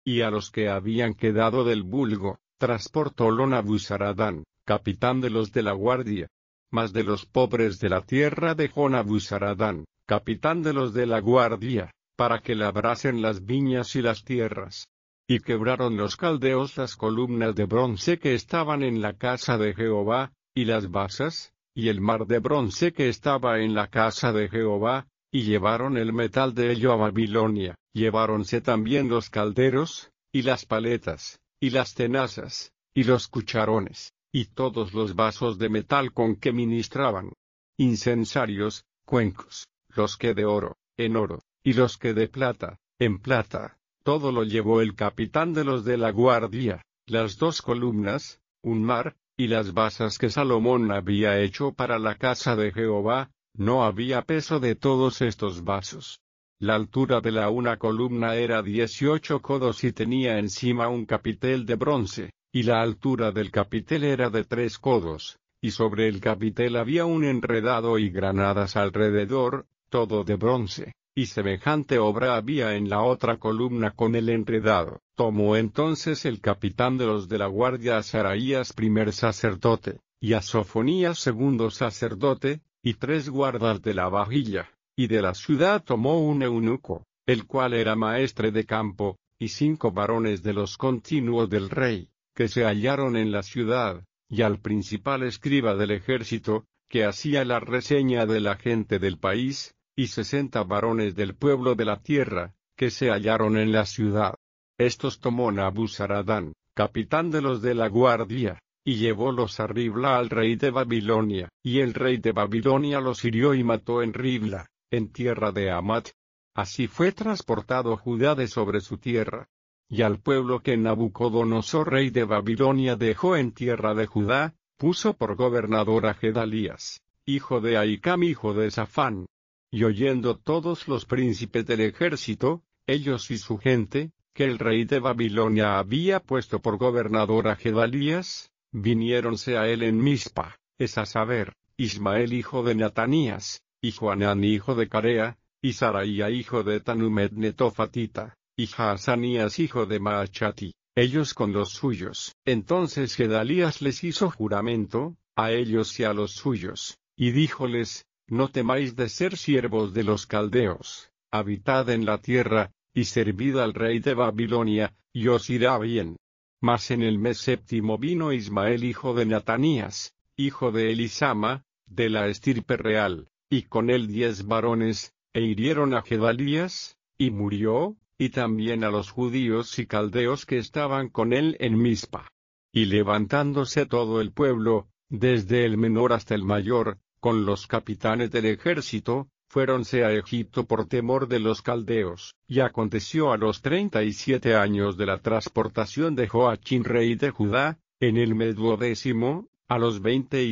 y a los que habían quedado del vulgo, transportólo Nabuzaradán, capitán de los de la guardia. Mas de los pobres de la tierra dejó Nabuzaradán, capitán de los de la guardia, para que labrasen las viñas y las tierras. Y quebraron los caldeos las columnas de bronce que estaban en la casa de Jehová, y las basas, y el mar de bronce que estaba en la casa de Jehová, y llevaron el metal de ello a Babilonia. Lleváronse también los calderos, y las paletas, y las tenazas, y los cucharones, y todos los vasos de metal con que ministraban. Incensarios, cuencos, los que de oro, en oro, y los que de plata, en plata, todo lo llevó el capitán de los de la guardia, las 2 columnas, un mar, y las basas que Salomón había hecho para la casa de Jehová. No había peso de todos estos vasos. La altura de la una columna era 18 codos y tenía encima un capitel de bronce, y la altura del capitel era de 3 codos, y sobre el capitel había un enredado y granadas alrededor, todo de bronce, y semejante obra había en la otra columna con el enredado. Tomó entonces el capitán de los de la guardia a Saraías primer sacerdote, y a Sofonías segundo sacerdote, y 3 guardas de la vajilla, y de la ciudad tomó un eunuco, el cual era maestre de campo, y 5 varones de los continuos del rey, que se hallaron en la ciudad, y al principal escriba del ejército, que hacía la reseña de la gente del país, y 60 varones del pueblo de la tierra, que se hallaron en la ciudad. Estos tomó Nabuzaradán, capitán de los de la guardia, y llevólos a Ribla al rey de Babilonia, y el rey de Babilonia los hirió y mató en Ribla, en tierra de Hamat. Así fue transportado Judá de sobre su tierra. Y al pueblo que Nabucodonosor rey de Babilonia dejó en tierra de Judá, puso por gobernador a Gedalías, hijo de Ahicam hijo de Safán. Y oyendo todos los príncipes del ejército, ellos y su gente, que el rey de Babilonia había puesto por gobernador a Gedalías, viniéronse a él en Mizpa, es a saber, Ismael hijo de Natanías, y Joanán hijo de Carea, y Saraía hijo de Tanumet Netofatita, y Jaazanías hijo de Maachati, ellos con los suyos. Entonces Gedalías les hizo juramento, a ellos y a los suyos, y díjoles, no temáis de ser siervos de los caldeos, habitad en la tierra, y servid al rey de Babilonia, y os irá bien. Mas en el mes séptimo vino Ismael hijo de Natanías, hijo de Elisama, de la estirpe real, y con él 10 varones, e hirieron a Gedalías, y murió, y también a los judíos y caldeos que estaban con él en Mizpa. Y levantándose todo el pueblo, desde el menor hasta el mayor, con los capitanes del ejército, fuéronse a Egipto por temor de los caldeos. Y aconteció a los 37 años de la transportación de Joachín rey de Judá, en el mes 12º, a los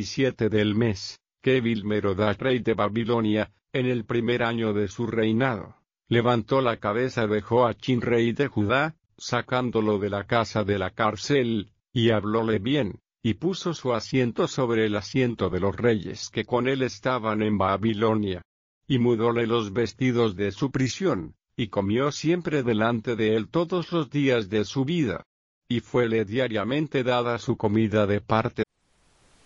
27 del mes, que Evil-Merodach rey de Babilonia, en el primer año de su reinado, levantó la cabeza de Joachín rey de Judá, sacándolo de la casa de la cárcel, y hablóle bien, y puso su asiento sobre el asiento de los reyes que con él estaban en Babilonia. Y mudóle los vestidos de su prisión, y comió siempre delante de él todos los días de su vida. Y fuele diariamente dada su comida de parte